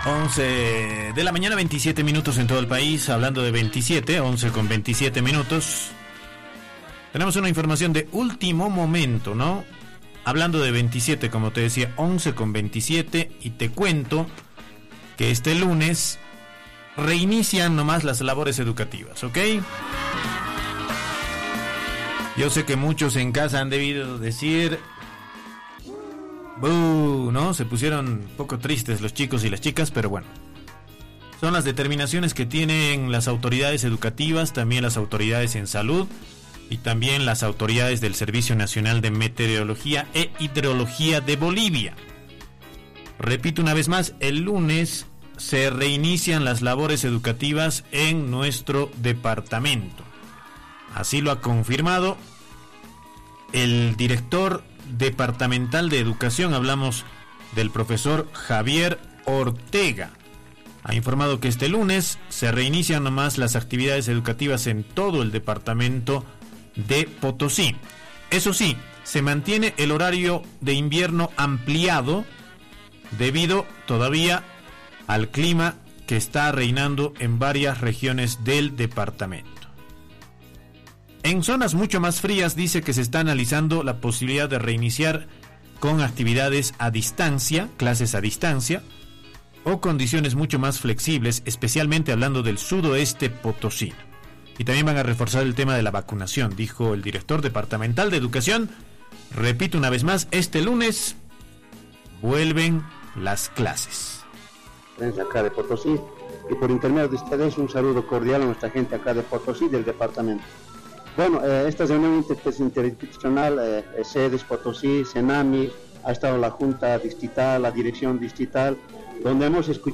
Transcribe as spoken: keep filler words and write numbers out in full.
once de la mañana, veintisiete minutos en todo el país. Hablando de veintisiete, once con veintisiete minutos. Tenemos una información de último momento, ¿no? Hablando de veintisiete, como te decía, once con veintisiete. Y te cuento que este lunes reinician nomás las labores educativas, ¿ok? Yo sé que muchos en casa han debido decir... ¡Bú! ¿No? Se pusieron un poco tristes los chicos y las chicas, pero bueno. Son las determinaciones que tienen las autoridades educativas, también las autoridades en salud y también las autoridades del Servicio Nacional de Meteorología e Hidrología de Bolivia. Repito una vez más, el lunes se reinician las labores educativas en nuestro departamento. Así lo ha confirmado el director departamental de educación, hablamos del profesor Javier Ortega. Ha informado que este lunes se reinician nomás las actividades educativas en todo el departamento de Potosí. Eso sí, se mantiene el horario de invierno ampliado debido todavía al clima que está reinando en varias regiones del departamento. En zonas mucho más frías dice que se está analizando la posibilidad de reiniciar con actividades a distancia, clases a distancia, o condiciones mucho más flexibles, especialmente hablando del sudoeste potosino. Y también van a reforzar el tema de la vacunación, dijo el director departamental de educación. Repito una vez más, este lunes vuelven las clases. Acá de Potosí, y por intermedio de ustedes un saludo cordial a nuestra gente acá de Potosí, del departamento. Bueno, eh, esta reunión interinstitucional, eh, sedes Potosí, Senami, ha estado la Junta Distrital, la Dirección Distrital, donde hemos escuchado